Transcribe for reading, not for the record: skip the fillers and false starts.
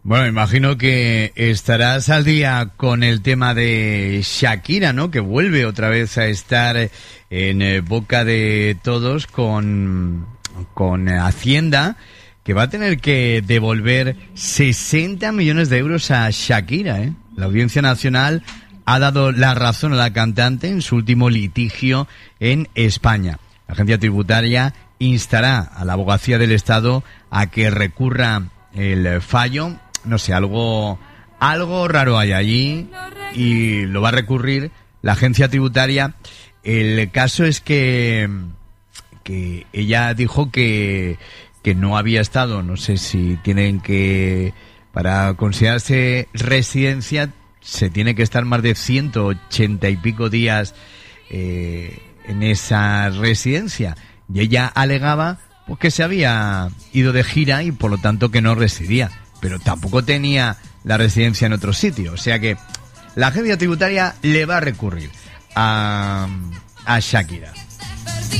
Bueno, imagino que estarás al día con el tema de Shakira, ¿no? Que vuelve otra vez a estar en boca de todos con Hacienda, que va a tener que devolver 60 millones de euros a Shakira, ¿eh? La Audiencia Nacional ha dado la razón a la cantante en su último litigio en España. La agencia tributaria instará a la Abogacía del Estado a que recurra el fallo. No sé, algo raro hay allí y lo va a recurrir la agencia tributaria. El caso es que ella dijo que no había estado, no sé si tienen que, para considerarse residencia, se tiene que estar más de 180 y pico días en esa residencia. Y ella alegaba pues, que se había ido de gira y por lo tanto que no residía. Pero tampoco tenía la residencia en otro sitio. O sea que la agencia tributaria le va a recurrir a Shakira.